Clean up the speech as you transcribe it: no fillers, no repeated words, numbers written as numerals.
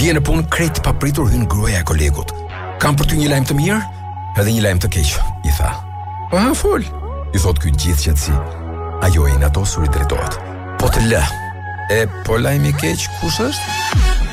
Bie në punë krejt papritur hyn gruaja e kolegut. Kam për ty një lajm të mirë, edhe një lajm të keq, i tha. Fol, i thot ky gjithë qetësi. Ajo e inatosur i drejtohet. Po të lë. Po lajmi i keq kush është?